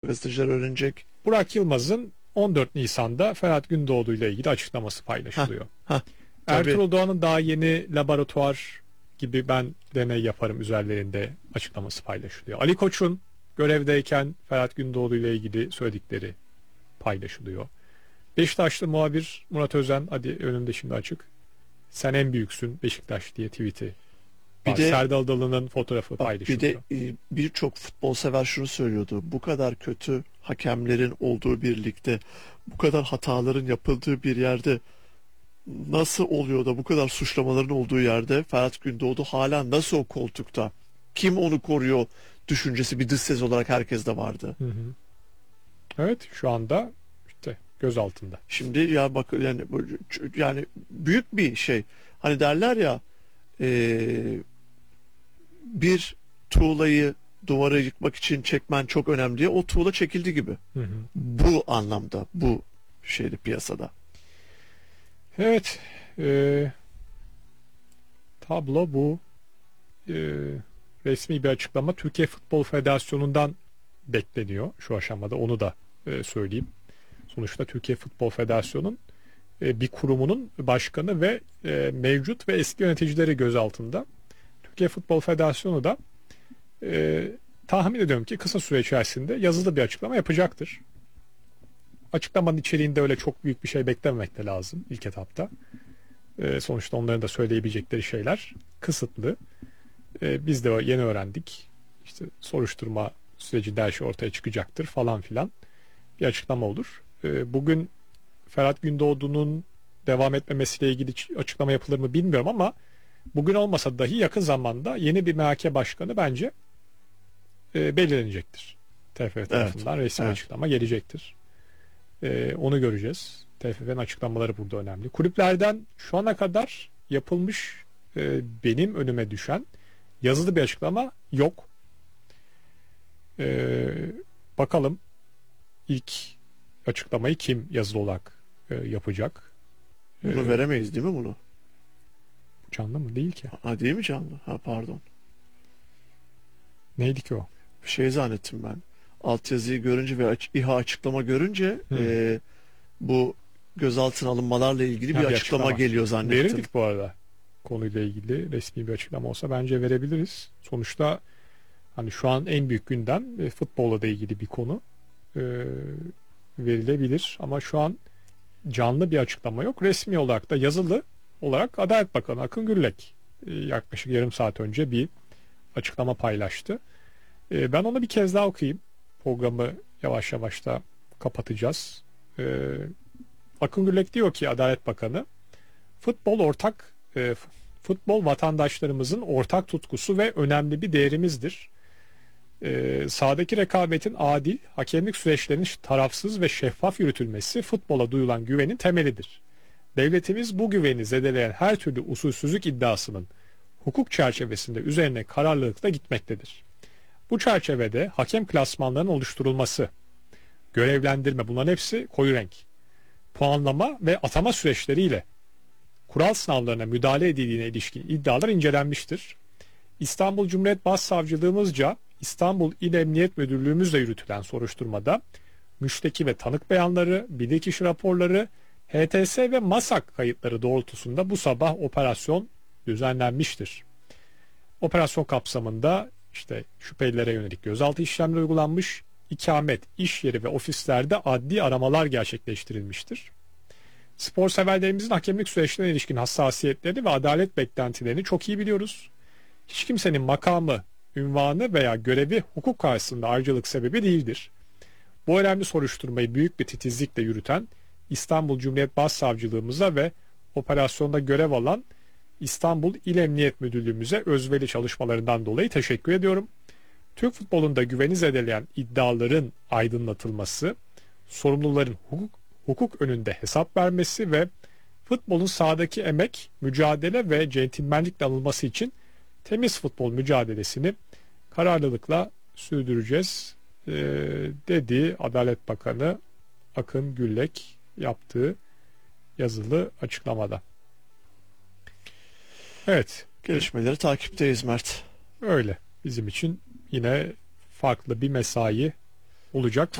gazeteciler öğrenecek. Burak Yılmaz'ın 14 Nisan'da Ferhat Gündoğdu ile ilgili açıklaması paylaşılıyor. Ertuğrul Doğan'ın daha yeni laboratuvar gibi ben deney yaparım üzerlerinde açıklaması paylaşılıyor. Ali Koç'un görevdeyken Ferhat Gündoğdu ile ilgili söyledikleri paylaşılıyor. Beşiktaşlı muhabir Murat Özen, hadi önümde şimdi açık, "Sen en büyüksün Beşiktaş" diye tweet'i. Bir de Serdal Adalı'nın fotoğrafı paylaşılıyor. Bir de birçok futbol sever şunu söylüyordu. Bu kadar kötü hakemlerin olduğu bir ligde, bu kadar hataların yapıldığı bir yerde nasıl oluyor da bu kadar suçlamaların olduğu yerde Ferhat Gündoğdu hala nasıl o koltukta? Kim onu koruyor düşüncesi bir dış ses olarak herkeste vardı. Hı hı. Evet, şu anda işte göz altında. Şimdi ya bak, yani büyük bir şey. Hani derler ya, bir tuğlayı duvara yıkmak için çekmen çok önemli diye, o tuğla çekildi gibi. Hı hı. Bu anlamda, bu şeyde, piyasada. Evet, tablo bu. Resmi bir açıklama Türkiye Futbol Federasyonu'ndan bekleniyor şu aşamada, onu da söyleyeyim. Sonuçta Türkiye Futbol Federasyonu'nun bir kurumunun başkanı ve mevcut ve eski yöneticileri göz altında. Türkiye Futbol Federasyonu da tahmin ediyorum ki kısa süre içerisinde yazılı bir açıklama yapacaktır. Açıklamanın içeriğinde öyle çok büyük bir şey beklememek de lazım ilk etapta. Sonuçta onların da söyleyebilecekleri şeyler kısıtlı. Biz de yeni öğrendik. İşte soruşturma sürecinde her şey ortaya çıkacaktır falan filan. Bir açıklama olur. Bugün Ferhat Gündoğdu'nun devam etmemesiyle ilgili açıklama yapılır mı bilmiyorum ama bugün olmasa dahi yakın zamanda yeni bir MHK başkanı bence belirlenecektir. TFF tarafından resmi açıklama gelecektir. Onu göreceğiz. TFF'nin açıklamaları burada önemli. Kulüplerden şu ana kadar yapılmış benim önüme düşen yazılı bir açıklama yok. Bakalım ilk açıklamayı kim yazılı olarak yapacak? Bunu veremeyiz değil mi bunu? Canlı mı? Değil ki. Ha, değil mi canlı? Ha, pardon. Neydi ki o? Bir şey zannettim ben. Altyazıyı görünce ve İHA açıklama görünce bu gözaltına alınmalarla ilgili bir açıklama geliyor zannettim. Verirdik bu arada. Konuyla ilgili resmi bir açıklama olsa bence verebiliriz. Sonuçta hani şu an en büyük gündem futbolla da ilgili bir konu verilebilir ama şu an canlı bir açıklama yok. Resmi olarak da yazılı olarak Adalet Bakanı Akın Gürlek yaklaşık yarım saat önce bir açıklama paylaştı. Ben onu bir kez daha okuyayım. Programı yavaş yavaş da kapatacağız. Akın Gürlek diyor ki, Adalet Bakanı, futbol vatandaşlarımızın ortak tutkusu ve önemli bir değerimizdir. Sahadaki rekabetin adil, hakemlik süreçlerinin tarafsız ve şeffaf yürütülmesi futbola duyulan güvenin temelidir. Devletimiz bu güveni zedeleyen her türlü usulsüzlük iddiasının hukuk çerçevesinde üzerine kararlılıkla gitmektedir. Bu çerçevede hakem klasmanlarının oluşturulması, görevlendirme, bunların hepsi koyu renk, puanlama ve atama süreçleriyle kural sınavlarına müdahale edildiğine ilişkin iddialar incelenmiştir. İstanbul Cumhuriyet Başsavcılığımızca İstanbul İl Emniyet Müdürlüğümüzle yürütülen soruşturmada müşteki ve tanık beyanları, bilirkişi raporları, HTS ve MASAK kayıtları doğrultusunda bu sabah operasyon düzenlenmiştir. Operasyon kapsamında işte şüphelilere yönelik gözaltı işlemleri uygulanmış, ikamet, iş yeri ve ofislerde adli aramalar gerçekleştirilmiştir. Spor severlerimizin hakemlik süreçlerine ilişkin hassasiyetleri ve adalet beklentilerini çok iyi biliyoruz. Hiç kimsenin makamı, ünvanı veya görevi hukuk karşısında ayrıcalık sebebi değildir. Bu önemli soruşturmayı büyük bir titizlikle yürüten İstanbul Cumhuriyet Başsavcılığımıza ve operasyonda görev alan İstanbul İl Emniyet Müdürlüğümüze özveri çalışmalarından dolayı teşekkür ediyorum. Türk futbolunda güveni zedeleyen iddiaların aydınlatılması, sorumluların hukuk önünde hesap vermesi ve futbolun sahadaki emek, mücadele ve centilmenlikle anılması için temiz futbol mücadelesini kararlılıkla sürdüreceğiz dedi Adalet Bakanı Akın Gürlek yaptığı yazılı açıklamada. Evet. Gelişmeleri takipteyiz Mert. Öyle. Bizim için yine farklı bir mesai olacak.